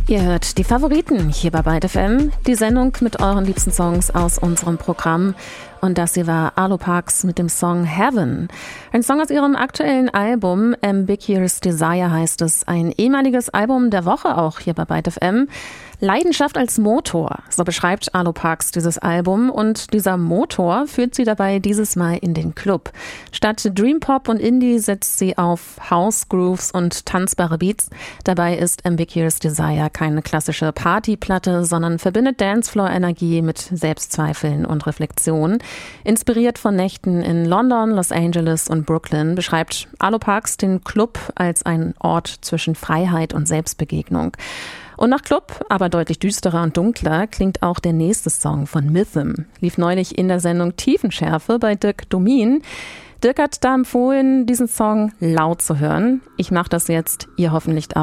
Ihr hört die Favoriten hier bei Byte FM, die Sendung mit euren liebsten Songs aus unserem Programm. Und das hier war Arlo Parks mit dem Song Heaven. Ein Song aus ihrem aktuellen Album, Ambiguous Desire heißt es. Ein ehemaliges Album der Woche auch hier bei Byte FM. Leidenschaft als Motor, so beschreibt Arlo Parks dieses Album. Und dieser Motor führt sie dabei dieses Mal in den Club. Statt Dream Pop und Indie setzt sie auf House, Grooves und tanzbare Beats. Dabei ist Ambiguous Desire keine klassische Partyplatte, sondern verbindet Dancefloor-Energie mit Selbstzweifeln und Reflexion. Inspiriert von Nächten in London, Los Angeles und Brooklyn beschreibt Arlo Parks den Club als einen Ort zwischen Freiheit und Selbstbegegnung. Und nach Club, aber deutlich düsterer und dunkler, klingt auch der nächste Song von Mythm. Lief neulich in der Sendung Tiefenschärfe bei Dirk Domin. Dirk hat da empfohlen, diesen Song laut zu hören. Ich mache das jetzt, ihr hoffentlich auch.